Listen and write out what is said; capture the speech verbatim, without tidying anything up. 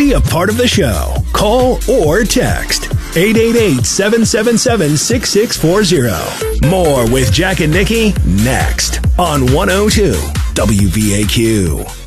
be a part of the show. Call or text eight eight eight, seven seven seven, six six four zero. More with Jack and Nikki next on one oh two W V A Q.